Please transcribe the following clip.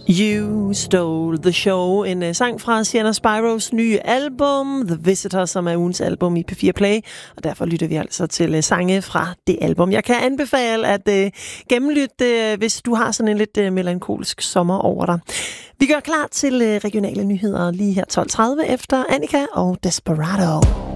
You Stole the Show, en sang fra Sienna Spiros nye album, The Visitor, som er ugens album i P4 Play, og derfor lytter vi altså til sange fra det album. Jeg kan anbefale at gennemlytte, hvis du har sådan en lidt melankolsk sommer over dig. Vi gør klar til regionale nyheder lige her 12:30 efter Annika og Desperado.